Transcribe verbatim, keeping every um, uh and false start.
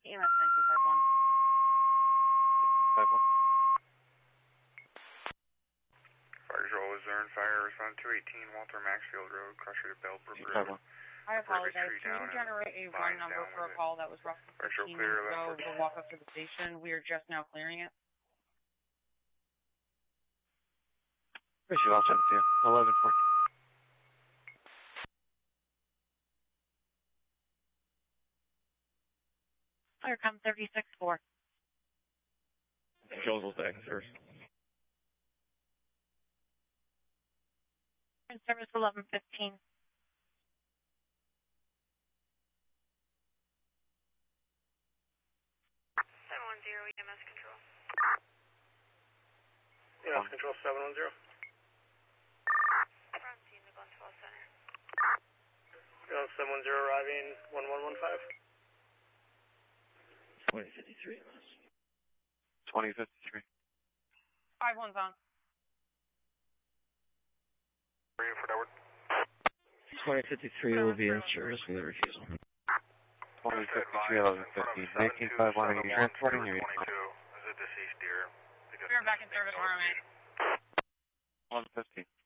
E M S nineteen fifty-one. five one. Fire control, Zern, fire, respond two eighteen, Walter Maxfield Road, Crusher to Bellbrook Road. I apologize. Can you generate a run number for a call that was roughly fifteen minutes ago? We'll walk up to the station. We are just now clearing it. Where's you all sent to? eleven fourteen. Firecom thirty-six four. Controls will stay first. Service eleven fifteen. seven one zero E M S control. E M S control seven one zero. Front team to Glenfall Center. E M S seven one zero arriving one one one five. twenty fifty-three. twenty fifty-three. Five one's on. Ready for Edward. twenty fifty-three will be in service with a refusal. twenty fifty-three, eleven fifteen. nineteen five one, are you transporting or are you not? Is it deceased deer? We are back in service, Army. one fifteen.